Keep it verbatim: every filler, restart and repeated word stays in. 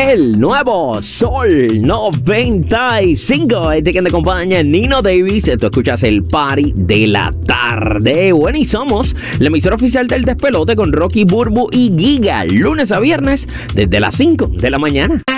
El nuevo Sol noventa y cinco. Este que te acompaña, Nino Davis. Tú escuchas el party de la tarde. Bueno, y somos la emisora oficial del despelote con Rocky, Burbu y Giga. Lunes a viernes desde las cinco de la mañana.